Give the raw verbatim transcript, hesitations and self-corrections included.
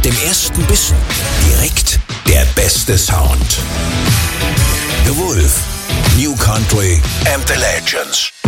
dem ersten Bissen direkt der beste Sound. The Wolf, New Country and the Legends.